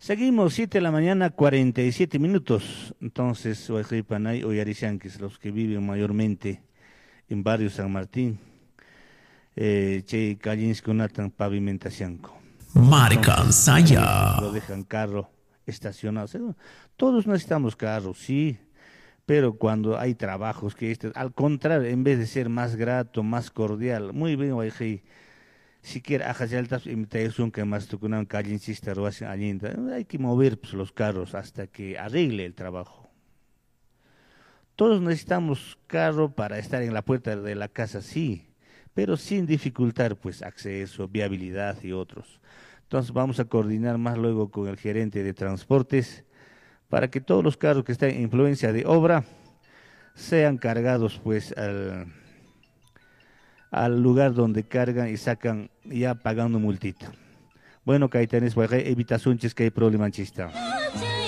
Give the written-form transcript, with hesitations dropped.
Seguimos, 7 de la mañana, 47 minutos. Entonces, Panay o Yarishanquis, los que viven mayormente en barrio San Martín, Che Kallinskunatan pavimentacionco. Marcan Lo Saya. dejan carro estacionado. O sea, todos necesitamos carro, sí, pero cuando hay trabajos que al contrario, en vez de ser más grato, más cordial, muy bien, siquiera ajajaltas imitación que más tucunan calle insiste hay que mover pues, los carros hasta que arregle el trabajo. Todos necesitamos carro para estar en la puerta de la casa, sí, pero sin dificultar pues acceso, viabilidad y otros. Entonces vamos a coordinar más luego con el gerente de transportes para que todos los carros que están en influencia de obra sean cargados pues al lugar donde cargan y sacan ya pagando multita. Bueno, Caetanes, evitación que hay problema chista.